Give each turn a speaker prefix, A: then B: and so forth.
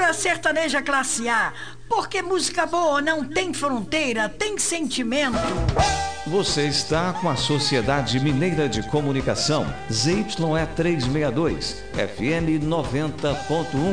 A: Cultura sertaneja classe A, porque música boa não tem fronteira, tem sentimento.
B: Você está com a Sociedade Mineira de Comunicação, ZYE 362, FM 90.1.